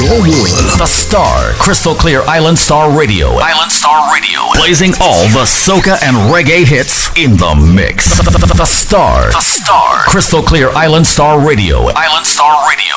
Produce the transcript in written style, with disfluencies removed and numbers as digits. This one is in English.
whole world. The Star, crystal clear Island Star Radio. Island Star Radio. Blazing all the soca and reggae hits in the mix. The Star, crystal clear Island Star Radio. Island Star Radio.